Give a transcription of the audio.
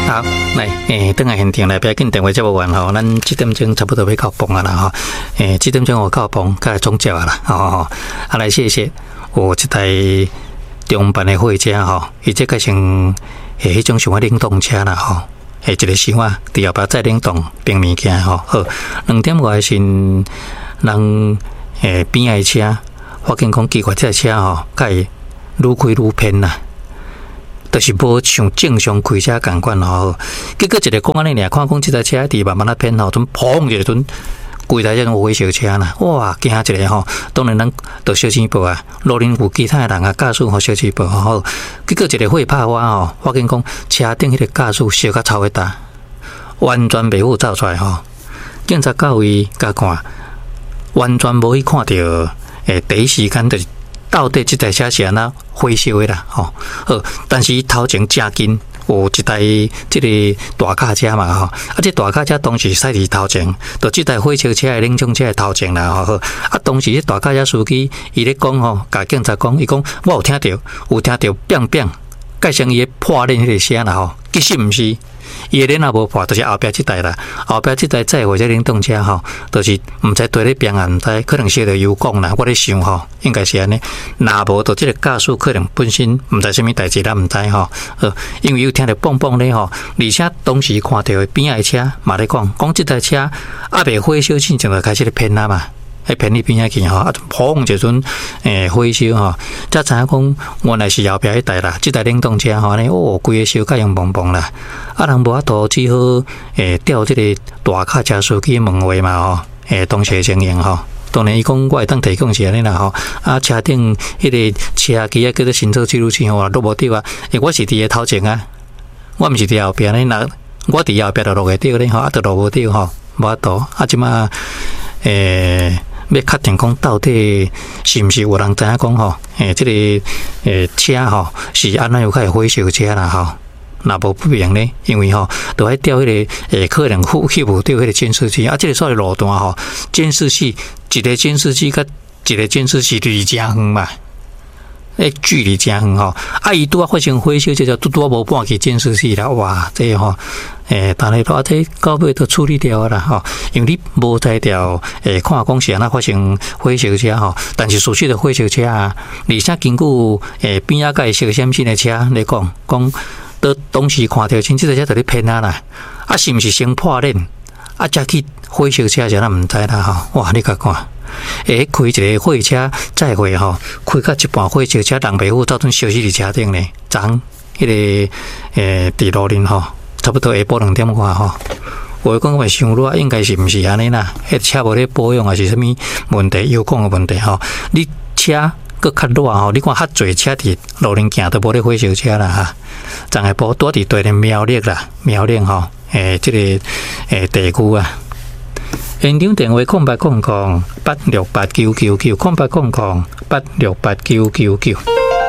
好，来，等下现场来，不要紧，电话接不完吼，咱7点钟差不多要到崩啊啦吼，7点钟我到崩，该来总结啊啦，吼，来谢谢我这台中办的货车吼，伊这个像迄种像冷冻车啦吼，一个箱啊，伫后壁再冷冻冰物件吼，好，2点外先人边仔车，发现讲奇怪，这车吼，该愈开愈偏啦。就是无像正常开车共款吼，结果一个讲安尼尔，看讲这台车伫慢慢啊偏吼，阵砰一阵，规台这种火烧车啦，哇，惊一个吼，当然咱都小钱报啊，路边有其他人啊驾驶吼小钱报吼，结果一个火拍花吼，发现讲车顶迄个驾驶烧甲臭一搭，完全袂好走出来吼，警察到位甲看，完全无去看到，第一时间就是。到底这台车是安怎火烧的啦？吼，好，但是头前正近有一台这个大卡车嘛，吼，这大卡车当时驶伫头前，就这台火烧车的冷冻车的头前啦，吼，当时这大卡车司机伊咧讲吼，甲警察讲，伊讲我有听到砰砰，介像伊破裂迄个声啦，吼，其实毋是。伊个也无破，就是后壁这台啦，后壁这台载货这冷冻车吼，就是毋知对咧边啊，毋知可能烧着油管啦，我咧想吼，应该是安尼。若无，就这个驾驶可能本身毋知啥物代志，咱毋知吼。因为有听着蹦蹦咧吼，而且当时看到边仔车嘛咧讲这台车还未火烧之前就开始咧偏啊嘛。喺偏里边仔去吼，砰一阵火烧吼，才知影讲原来是后壁迄台啦，即台冷冻车吼呢，规个烧甲用蹦蹦啦，人无法度只好调即个大卡车司机问话嘛吼，当时情形吼，当然伊讲我会当提供是安尼啦吼，车顶迄个车机啊叫做行车记录器吼，录无到啊，我是伫个头前啊，我毋是伫后壁咧，那我伫后壁就录会到咧吼，就录无到吼，无法度即马要确定讲到底是毋是有人知影讲吼，这个车吼是安怎样开火烧车啦吼？若无不明咧，因为吼都爱调迄个可能翕无到迄个监视器，这个所谓路段吼，监视器一个监视器甲一个监视器离真远嘛。距离真远吼，伊拄啊发生火烧，这就拄无搬去监视器啦，哇，这吼，但是这到尾都处理掉啦吼，因为你无在调，看讲是安怎发生火烧车吼，但是事实的火烧车啊，而且根据边仔个烧闪新的车来讲，到当时看到像这台车在咧偏啊啦，是毋是先破裂，才去火烧车，咱毋知啦吼，哇，你甲看。开一个火车载货吼，开到一半火烧车人袂好，到阵烧死伫车顶咧。昨迄个伫路林吼，差不多下晡2点外吼。我讲话想路应该是毋是安尼啦？车无咧保养还是啥物问题？油管的问题吼？你车搁较热吼，你看较侪车伫路林行都无咧火烧车啦哈。昨下晡拄伫对咧苗栗啦，苗栗吼，这个地区啊。现场电话0800868999，0800868999。